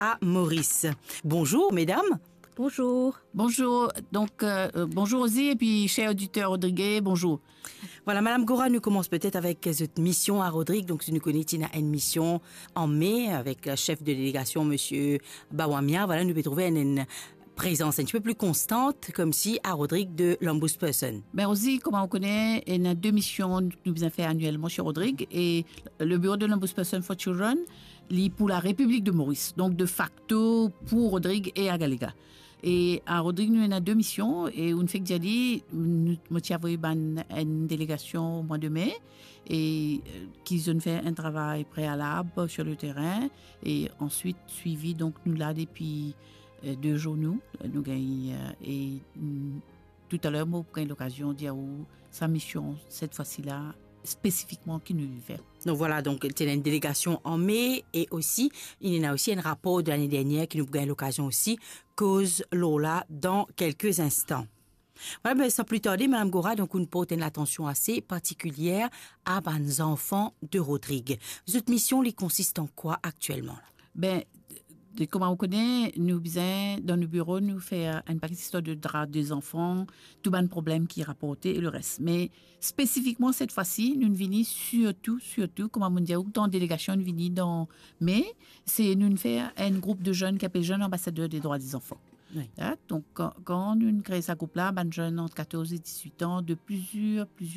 à Maurice. Bonjour mesdames. Bonjour. Bonjour. Donc, bonjour Ozzy et puis cher auditeur Rodriguez, bonjour. Voilà, Madame Gora, nous commence peut-être avec cette mission à Rodrigue. Donc, si nous connaissons une mission en mai avec le chef de délégation, Monsieur Bawamia. Voilà, nous pouvons trouver une présence un petit peu plus constante, comme si à Rodrigue de l'Ombudsperson. Ben Ozzy, comme on connaît, il y a 2 missions que nous faisons faire annuellement chez Rodrigue et le bureau de l'Ombudsperson for Children, pour la République de Maurice. Donc, de facto, pour Rodrigue et à Galega. Et à Rodrigue, nous avons 2 missions. Et une fois que j'ai dit, nous avons une délégation au mois de mai et qui ont fait un travail préalable sur le terrain. Et ensuite, suivi, donc, nous là depuis 2 jours, nous gagnons. Et tout à l'heure, moi, j'ai l'occasion de dire où sa mission, cette fois-ci-là, spécifiquement qui nous fait. Donc voilà, donc c'est une délégation en mai et aussi, il y en a aussi un rapport de l'année dernière qui nous gagne l'occasion aussi, cause Lola dans quelques instants. Voilà, ben sans plus tarder, Madame Gora, donc on porte une attention assez particulière à les enfants de Rodrigue. Cette mission, les consiste en quoi actuellement? Ben, comme on connaît, nous faisons dans le bureau, nous faisons une petite histoire de draps des enfants, tout un problème qui est rapporté et le reste. Mais spécifiquement cette fois-ci, nous venons surtout, comme on dit, dans la délégation, nous venons dans, mais c'est nous faisons un groupe de jeunes qui appelle Jeunes Ambassadeurs des droits des enfants. Oui. Donc, quand nous créons ce groupe-là, ben, jeunes entre 14 et 18 ans de plusieurs